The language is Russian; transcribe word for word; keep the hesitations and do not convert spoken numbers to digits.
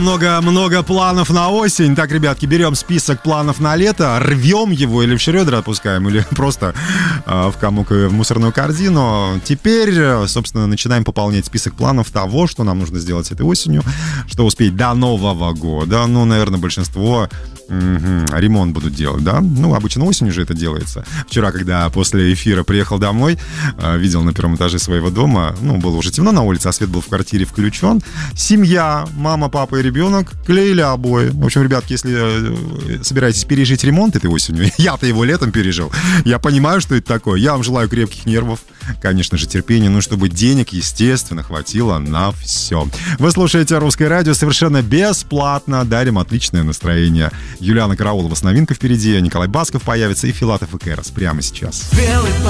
Много-много планов на осень. Так, ребятки, берем список планов на лето, рвем его или в шредер отпускаем, или просто э, в комок и в мусорную корзину. Теперь, собственно, начинаем пополнять список планов того, что нам нужно сделать этой осенью, что успеть до Нового года. Ну, наверное, большинство угу, ремонт будут делать, да? Ну, обычно осенью же это делается. Вчера, когда после эфира приехал домой, э, видел на первом этаже своего дома, ну, было уже темно на улице, а свет был в квартире включен. Семья, мама, папа и ребенок клеили обои. В общем, ребятки, если собираетесь пережить ремонт этой осенью, я-то его летом пережил, я понимаю, что это такое. Я вам желаю крепких нервов, конечно же, терпения, ну, чтобы денег, естественно, хватило на все. Вы слушаете «Русское радио» совершенно бесплатно. Дарим отличное настроение. Юлиана Караулова с новинкой впереди, Николай Басков появится и Филатов и Кэрос прямо сейчас. Белый